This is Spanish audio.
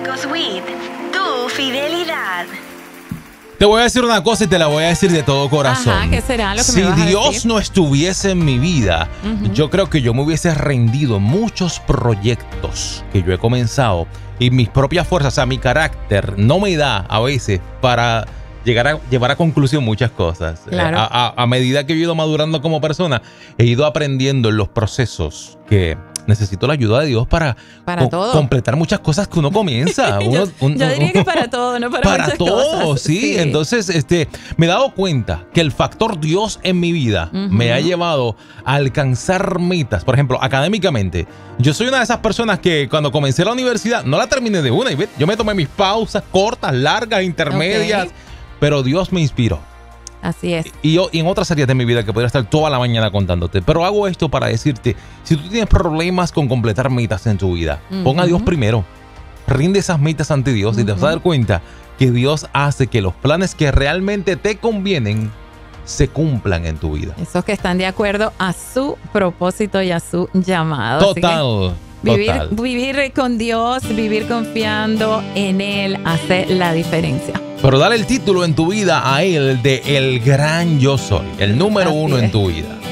Marcos Witt, tu fidelidad. Te voy a decir una cosa y te la voy a decir de todo corazón. Ajá, ¿qué será lo que si me vas a Dios decir? no estuviese en mi vida, yo creo que yo me hubiese rendido muchos proyectos que yo he comenzado y mis propias fuerzas, o sea, mi carácter no me da a veces para llevar a conclusión muchas cosas. Claro. A medida que he ido madurando como persona, he ido aprendiendo en los procesos que necesito la ayuda de Dios para todo. completar muchas cosas que uno comienza. Yo diría que para todo, no para muchas todo, cosas. sí. Entonces, me he dado cuenta que el factor Dios en mi vida me ha llevado a alcanzar metas. Por ejemplo, académicamente, yo soy una de esas personas que cuando comencé la universidad no la terminé de una. Yo me tomé mis pausas cortas, largas, intermedias, pero Dios me inspiró. Así es. Y yo, y en otras áreas de mi vida que podría estar toda la mañana contándote. Pero hago esto para decirte, si tú tienes problemas con completar metas en tu vida, pon a Dios primero. Rinde esas metas ante Dios y te vas a dar cuenta que Dios hace que los planes que realmente te convienen se cumplan en tu vida. Esos que están de acuerdo a su propósito y a su llamado. Total. Vivir con Dios, vivir confiando en Él hace la diferencia. Pero dale el título en tu vida a Él de El Gran Yo Soy, el número Así uno es. en tu vida.